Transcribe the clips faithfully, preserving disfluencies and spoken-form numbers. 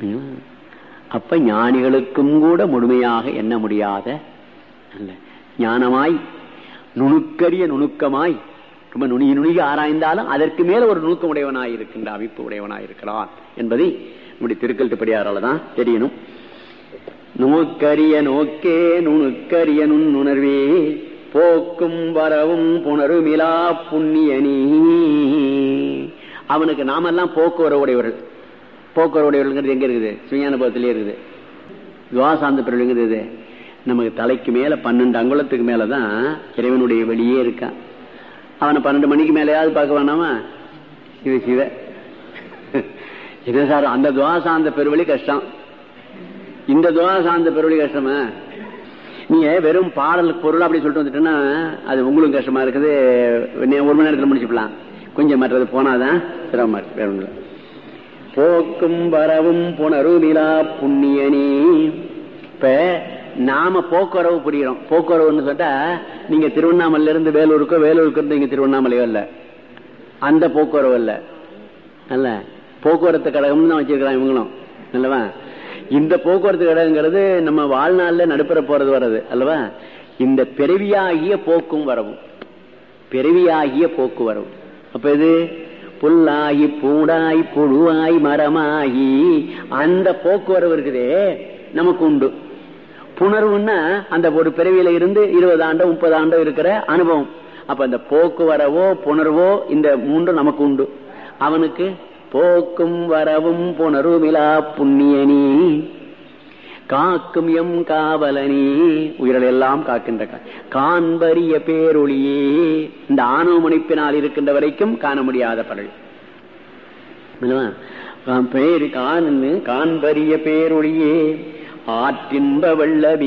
அப்ப ஞானிகளுக்கும் கூட முழுமையாக எண்ண முடியாத ஞானமாய் நுணுக்கரிய நுணுக்கமாய் ரொம்ப நுணுகி நுணுகி ஆராய்ந்தாலும் அதற்கு மேல ஒரு நுணுக்கம் உடையவனாய் இருக்கின்ற அமைப்பு உடையவனாய் இருக்கிறான் என்பதை நம்முடைய திருக்கல்ட்டுப்படியாரால தான் தெரியணும். நோக்கரிய நோக்கே நுணுக்கரிய நுண்ணுணர்வே போக்கும் வரவும் புணருமிலா புண்ணியனி. அவனுக்கு நாமெல்லாம் போக்குவரவு உடையவர்கள். போக்குவரவு உடையவர்கள் எங்க இருக்குது? சிவஞானபோதத்திலே இருக்குது. துவாசாந்த பிறகு நமக்கு தலைக்கு மேல பன்னெண்டு அங்குலத்துக்கு மேலதான் இறைவனுடைய வெளியே இருக்கான். அவனை பன்னெண்டு மணிக்கு மேலேயாவது பார்க்க வேணாமா? இது சிவ என்ன சார், அந்த துவாசாந்த பெருவழி கஷ்டம், இந்த துவாசாந்த பெருவழி கஷ்டமா? நீங்க வெறும் பாடல் பொருள் அப்படி சொல்லிட்டு வந்துட்டேன்னா அது உங்களுக்கு கஷ்டமா இருக்குது. ஒரு மணி நேரத்தில் முடிச்சுக்கலாம். கொஞ்சம் மற்றது போனாதான் சிரமமா இருக்கு. வேற ஒண்ணு. போக்கும் வரவும் புணருமிலா புண்ணியனி. இப்ப நாம போக்குவரவு புரிகிறோம். போக்குவரவுன்னு சொல்லிட்டா நீங்க திருவண்ணாமலையில இருந்து வேலூருக்கோ வேலூருக்கு இருந்து நீங்க திருவண்ணாமலையோ இல்ல, அந்த போக்குவரவு இல்ல. அல்ல, போக்குவரத்து கழகம் தான் வச்சிருக்கிறான் இவங்களும் அல்லவா. இந்த போக்குவரத்து கழகங்கிறது நம்ம வாழ்நாள்ல நடுப்புற போறது வர்றது அல்லவா. இந்த பிறவியாகிய போக்கும் வரவும், பிறவியாகிய போக்குவரவு. அப்ப இது புல்லாகி பூடாய் புழுவாய் மரமாகி அந்த போக்குவரவு இருக்குதே நமக்கு உண்டு. புணர்வுன்னா அந்த ஒரு பிறவியில இருந்து இருபது ஆண்டோ முப்பது ஆண்டோ இருக்கிற அனுபவம். அப்ப அந்த போக்குவரவோ புணர்வோ இந்த மூன்று நமக்கு உண்டு. அவனுக்கு போக்கும் வரவும் புணருமிலா புண்ணியனி காக்கும் எம் காவலனி. உயிர்கள் எல்லாம் காக்கின்ற காண்பரிய பேரொழியே. இந்த ஆணவ முனைப்பினால் இருக்கின்ற வரைக்கும் காண முடியாத படல் பேரு காணு காண்பரிய பேரொழியே ஆற்றின்ப வல்லமே.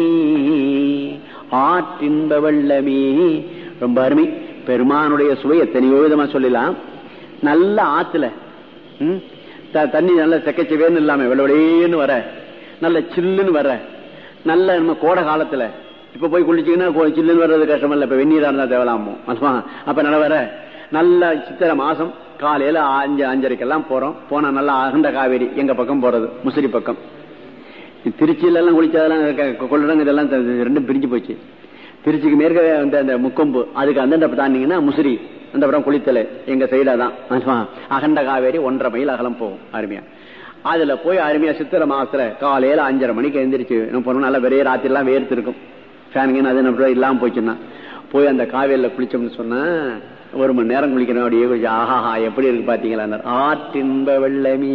ஆற்றின்ப வல்லமே ரொம்ப அருமை. பெருமானுடைய சுவை எத்தனையோ விதமா சொல்லலாம். நல்ல ஆத்துல தண்ணி நல்ல செக்கச்சவேன்னு இல்லாம வெள்ளவெளியேன்னு வர, நல்ல சில்லுன்னு வர, நல்ல நம்ம கோடை காலத்துல இப்ப போய் குளிச்சீங்கன்னா சில்லுன்னு வர்றது கஷ்டம் இல்ல. இப்ப வெந்நீரா இருந்தா தேவலாமோ அப்ப நல்ல வர நல்ல சித்திரை மாசம் காலையில அஞ்சு அஞ்சரைக்கெல்லாம் போறோம். போனா நல்லா அகண்ட காவேரி எங்க பக்கம் போறது, முசிறி பக்கம். திருச்சியில எல்லாம் குளிச்சதெல்லாம் கொள்ளடங்க இதெல்லாம் ரெண்டும் பிரிஞ்சு போச்சு. திருச்சிக்கு மேற்க அந்த முக்கொம்பு, அதுக்கு அந்த தாண்டிங்கன்னா முசிறி, அந்த படம் குளித்தலை எங்க சைடா தான். அகண்ட காவேரி ஒன்றரை மைல் அகலம் போகும் அருமையா. அதுல போய் அருமையா சித்திரை மாசத்துல காலையில அஞ்சரை மணிக்கு எழுந்திரிச்சு நம்ம போனோம். நல்லா வெறைய ராத்திரி எல்லாம் வேர்த்து இருக்கும். ஃபேனுங்க அது நம்ம இல்லாம போச்சுன்னா போய் அந்த காவேரியில குளிச்சோம்னு சொன்னா ஒரு மணி நேரம் குளிக்கணும். அப்படியே குளிச்சு ஆஹாஹா எப்படி இருக்கு பாத்தீங்களா. ஆற்றின்ப வெள்ளமீ.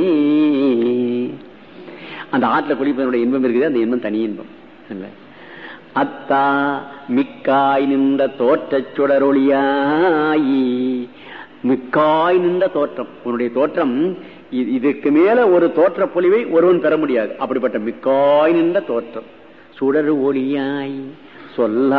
அந்த ஆற்றுல குளிப்பதனுடைய இன்பம் இருக்குது. அந்த இன்பம் தனி இன்பம் இல்ல. அத்தா மிக்காய் நின்ற தோற்ற சுடரொளியாயி. மிக்காய் நின்ற தோற்றம், உன்னுடைய தோற்றம் இதுக்கு மேல ஒரு தோற்ற பொலிவை ஒருவன் பெற முடியாது. அப்படிப்பட்ட மிக்காய் நின்ற தோற்றம் சுடர் ஒளியாய் சொல்ல